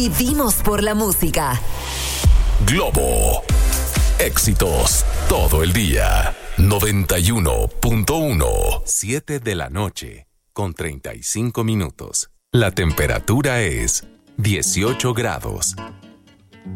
Vivimos por la música. Globo. Éxitos todo el día. 91.1. 7 de la noche con 35 minutos. La temperatura es 18 grados.